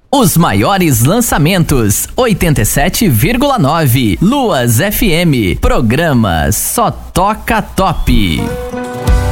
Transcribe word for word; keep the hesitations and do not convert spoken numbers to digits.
Os maiores lançamentos, oitenta e sete vírgula nove. Luas F M. Programa Só Toca Top.